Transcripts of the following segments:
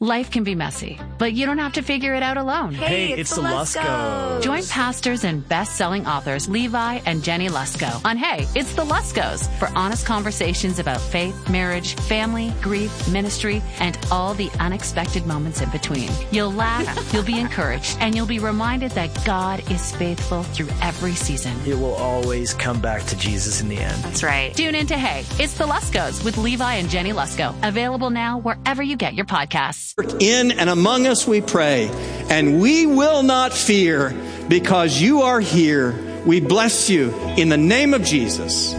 Life can be messy, but you don't have to figure it out alone. Hey, it's the Luskos. Join pastors and best-selling authors Levi and Jenny Lusko on Hey, It's the Luskos for honest conversations about faith, marriage, family, grief, ministry, and all the unexpected moments in between. You'll laugh, you'll be encouraged, and you'll be reminded that God is faithful through every season. It will always come back to Jesus in the end. That's right. Tune in to Hey, It's the Luskos with Levi and Jenny Lusko. Available now wherever you get your podcasts. In and among us we pray, and we will not fear because you are here. We bless you in the name of Jesus.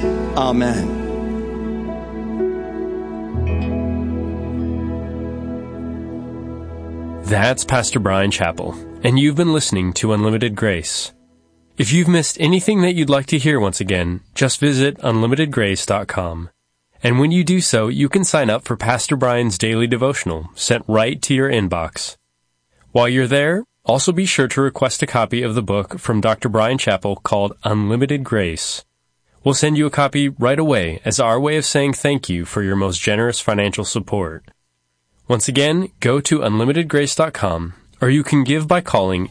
Amen. That's Pastor Brian Chappell, and you've been listening to Unlimited Grace. If you've missed anything that you'd like to hear once again, just visit unlimitedgrace.com. And when you do so, you can sign up for Pastor Brian's daily devotional sent right to your inbox. While you're there, also be sure to request a copy of the book from Dr. Brian Chappell called Unlimited Grace. We'll send you a copy right away as our way of saying thank you for your most generous financial support. Once again, go to unlimitedgrace.com, or you can give by calling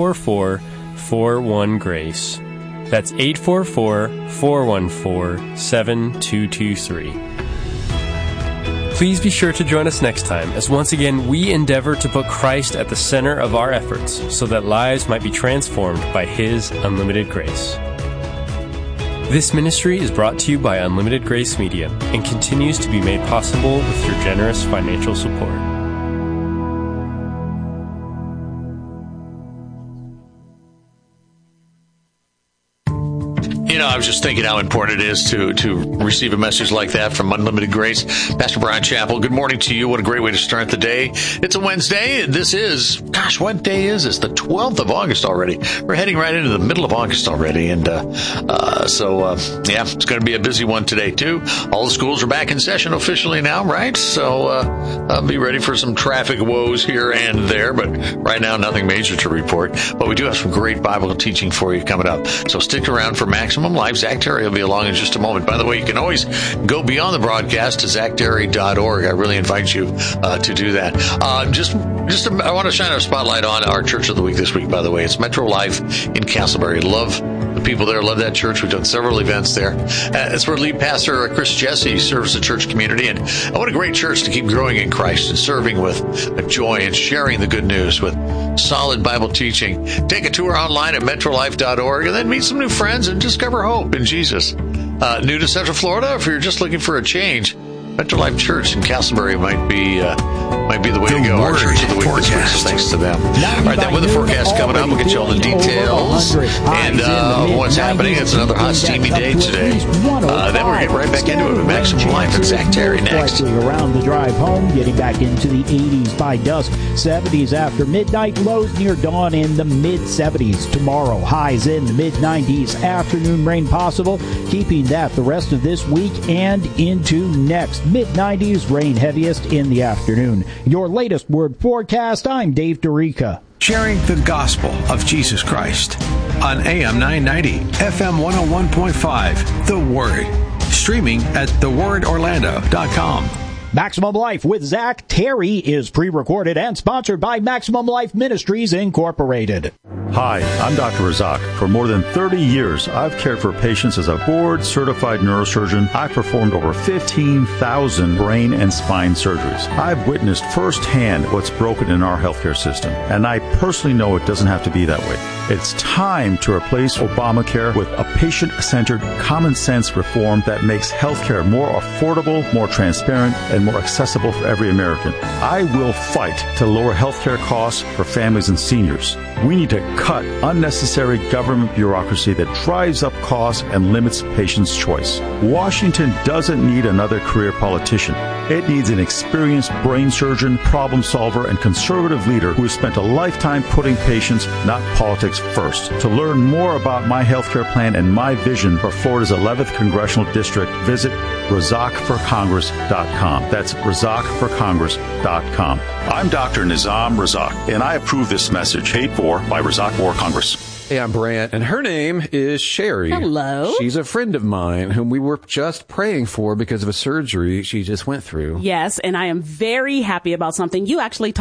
844-41-GRACE. That's 844-414-7223. Please be sure to join us next time as once again we endeavor to put Christ at the center of our efforts so that lives might be transformed by His unlimited grace. This ministry is brought to you by Unlimited Grace Media and continues to be made possible with your generous financial support. You know, I was just thinking how important it is to receive a message like that from Unlimited Grace. Pastor Brian Chappell, good morning to you. What a great way to start the day. It's a Wednesday. This is, what day is this? The 12th of August already. We're heading right into the middle of August already. And it's going to be a busy one today, too. All the schools are back in session officially now, right? So I'll be ready for some traffic woes here and there. But right now, nothing major to report. But we do have some great Bible teaching for you coming up. So stick around for Maximum Life. Zach Terry will be along in just a moment. By the way, you can always go beyond the broadcast to zachterry.org. I really invite you to do that. I want to shine a spotlight on our Church of the Week this week, by the way. It's Metro Life in Castleberry. Love the people there. Love that church. We've done several events there. It's where lead pastor Chris Jesse serves the church community. And what a great church to keep growing in Christ and serving with joy and sharing the good news with solid Bible teaching. Take a tour online at metrolife.org and then meet some new friends and discover hope in Jesus. New to Central Florida, if you're just looking for a change, Metro Life Church in Castleberry might be the way to go. Our Church of the Week this week, so thanks to them. All right, that weather forecast coming up. We'll get you all the details and what's happening. It's another hot, steamy day today. Then we're getting right back into it with Maximum Life and Zach Terry next. Around the drive home, getting back into the 80s by dusk, 70s after midnight, lows near dawn in the mid-70s. Tomorrow, highs in the mid-90s. Afternoon rain possible, keeping that the rest of this week and into next. Mid-90s, rain heaviest in the afternoon. Your latest word forecast, I'm Dave DeRica. Sharing the gospel of Jesus Christ on AM 990, FM 101.5, The Word. Streaming at thewordorlando.com. Maximum Life with Zach Terry is pre-recorded and sponsored by Maximum Life Ministries, Incorporated. Hi, I'm Dr. Razak. For more than 30 years, I've cared for patients as a board-certified neurosurgeon. I've performed over 15,000 brain and spine surgeries. I've witnessed firsthand what's broken in our healthcare system, and I personally know it doesn't have to be that way. It's time to replace Obamacare with a patient-centered, common-sense reform that makes healthcare more affordable, more transparent, and more accessible for every American. I will fight to lower healthcare costs for families and seniors. We need to cut unnecessary government bureaucracy that drives up costs and limits patients' choice. Washington doesn't need another career politician. It needs an experienced brain surgeon, problem solver, and conservative leader who has spent a lifetime putting patients, not politics, first. To learn more about my healthcare plan and my vision for Florida's 11th Congressional District, visit RazakForCongress.com. That's RazakForCongress.com. I'm Dr. Nizam Razak, and I approve this message paid for by Razak for Congress. Hey, I'm Brant, and her name is Sherry. Hello. She's a friend of mine whom we were just praying for because of a surgery she just went through. Yes, and I am very happy about something you actually